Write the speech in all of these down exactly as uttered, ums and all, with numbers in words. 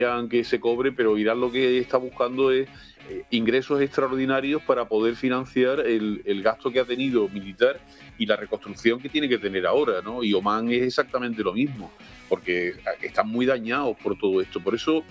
que se cobre, pero Irán lo que está buscando es eh, ingresos extraordinarios para poder financiar el, el gasto que ha tenido militar y la reconstrucción que tiene que tener ahora, ¿no? Y Omán es exactamente lo mismo, porque están muy dañados por todo esto. Por eso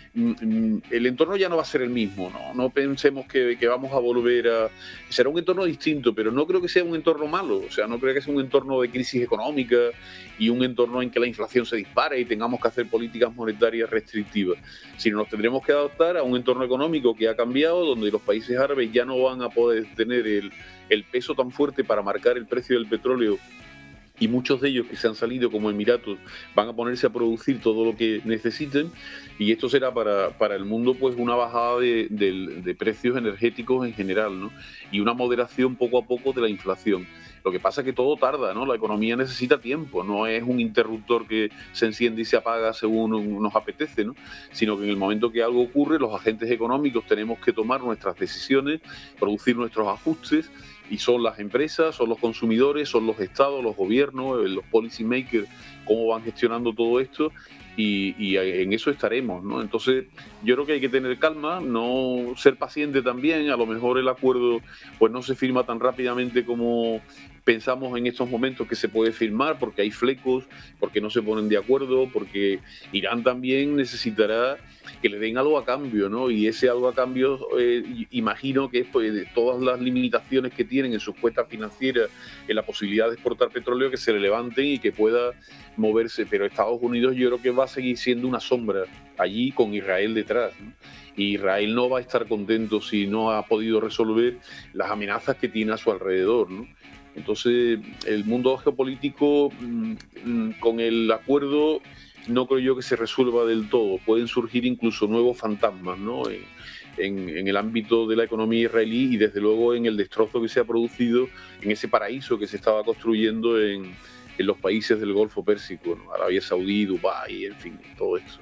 el entorno ya no va a ser el mismo, no, no pensemos que, que vamos a volver a... Será un entorno distinto, pero no creo que sea un entorno malo, o sea, no creo que sea un entorno de crisis económica y un entorno en que la inflación se dispare y tengamos que hacer políticas monetarias restrictivas, sino nos tendremos que adaptar a un entorno económico que ha cambiado, donde los países árabes ya no van a poder tener el, el peso tan fuerte para marcar el precio del petróleo, y muchos de ellos que se han salido como Emiratos van a ponerse a producir todo lo que necesiten, y esto será para, para el mundo pues una bajada de, de, de precios energéticos en general, ¿no? Y una moderación poco a poco de la inflación. Lo que pasa es que todo tarda, ¿no? La economía necesita tiempo, no es un interruptor que se enciende y se apaga según nos apetece, ¿no? Sino que en el momento que algo ocurre, los agentes económicos tenemos que tomar nuestras decisiones, producir nuestros ajustes, y son las empresas, son los consumidores, son los estados, los gobiernos, los policy makers, cómo van gestionando todo esto, y, y en eso estaremos, ¿no? Entonces yo creo que hay que tener calma, no ser paciente también. A lo mejor el acuerdo pues no se firma tan rápidamente como pensamos en estos momentos que se puede firmar, porque hay flecos, porque no se ponen de acuerdo, porque Irán también necesitará que le den algo a cambio, ¿no? Y ese algo a cambio, eh, imagino que es pues, de todas las limitaciones que tienen en sus cuentas financieras, en la posibilidad de exportar petróleo, que se le levanten y que pueda moverse. Pero Estados Unidos yo creo que va a seguir siendo una sombra allí con Israel detrás, ¿no? Y Israel no va a estar contento si no ha podido resolver las amenazas que tiene a su alrededor, ¿no? Entonces, el mundo geopolítico, con el acuerdo, no creo yo que se resuelva del todo. Pueden surgir incluso nuevos fantasmas, ¿no? En, en, en el ámbito de la economía israelí, y desde luego en el destrozo que se ha producido en ese paraíso que se estaba construyendo en, en los países del Golfo Pérsico, ¿no? Arabia Saudí, Dubái, en fin, todo eso.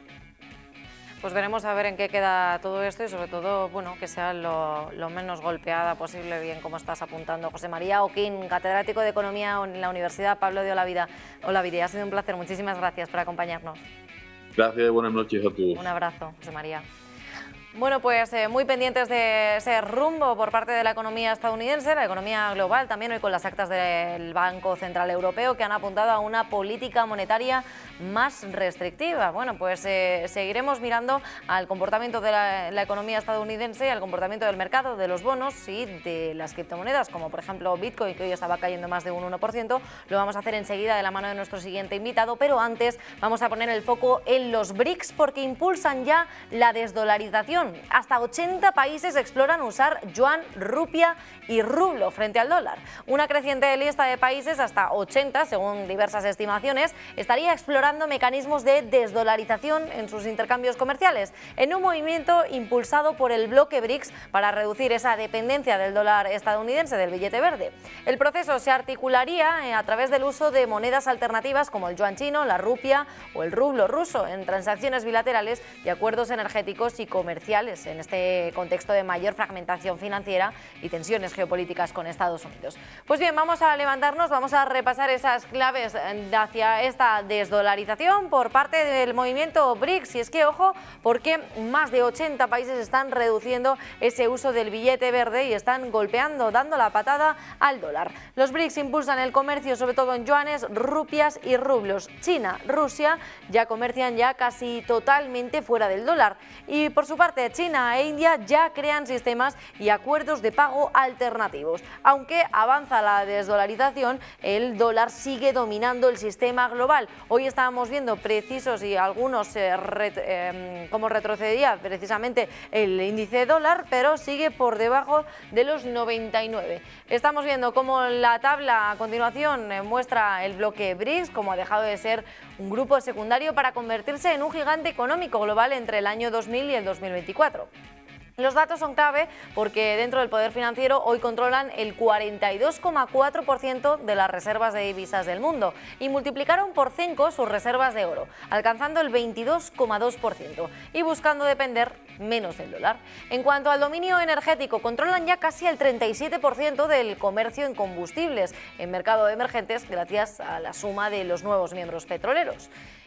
Pues veremos a ver en qué queda todo esto, y sobre todo, bueno, que sea lo, lo menos golpeada posible, bien como estás apuntando. José María Oquín, catedrático de Economía en la Universidad Pablo de Olavide. Olavide, ha sido un placer, muchísimas gracias por acompañarnos. Gracias, buenas noches a todos. Un abrazo, José María. Bueno, pues eh, muy pendientes de ese rumbo por parte de la economía estadounidense, la economía global también, hoy con las actas del Banco Central Europeo, que han apuntado a una política monetaria más restrictiva. Bueno, pues eh, seguiremos mirando al comportamiento de la, la economía estadounidense, al comportamiento del mercado, de los bonos y de las criptomonedas, como por ejemplo Bitcoin, que hoy estaba cayendo más de un uno por ciento. Lo vamos a hacer enseguida de la mano de nuestro siguiente invitado, pero antes vamos a poner el foco en los BRICS, porque impulsan ya la desdolarización. Hasta ochenta países exploran usar yuan, rupia y rublo frente al dólar. Una creciente lista de países, hasta ochenta según diversas estimaciones, estaría explorando mecanismos de desdolarización en sus intercambios comerciales, en un movimiento impulsado por el bloque BRICS para reducir esa dependencia del dólar estadounidense, del billete verde. El proceso se articularía a través del uso de monedas alternativas como el yuan chino, la rupia o el rublo ruso en transacciones bilaterales y acuerdos energéticos y comerciales, en este contexto de mayor fragmentación financiera y tensiones geopolíticas con Estados Unidos. Pues bien, vamos a levantarnos, vamos a repasar esas claves hacia esta desdolarización por parte del movimiento BRICS. Y es que, ojo, porque más de ochenta países están reduciendo ese uso del billete verde y están golpeando, dando la patada al dólar. Los BRICS impulsan el comercio sobre todo en yuanes, rupias y rublos. China, Rusia ya comercian ya casi totalmente fuera del dólar. Y por su parte, China e India ya crean sistemas y acuerdos de pago alternativos. Aunque avanza la desdolarización, el dólar sigue dominando el sistema global. Hoy estábamos viendo precisos y algunos eh, ret, eh, cómo retrocedía precisamente el índice dólar, pero sigue por debajo de los noventa y nueve. Estamos viendo cómo la tabla a continuación eh, muestra el bloque BRICS, como ha dejado de ser un grupo secundario para convertirse en un gigante económico global entre el año dos mil y el dos mil veinticuatro. Los datos son clave porque dentro del poder financiero hoy controlan el cuarenta y dos coma cuatro por ciento de las reservas de divisas del mundo y multiplicaron por cinco sus reservas de oro, alcanzando el veintidós coma dos por ciento y buscando depender menos del dólar. En cuanto al dominio energético, controlan ya casi el treinta y siete por ciento del comercio en combustibles en mercado de emergentes gracias a la suma de los nuevos miembros petroleros.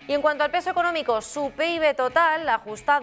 Y en cuanto al peso económico, su P I B total ajustado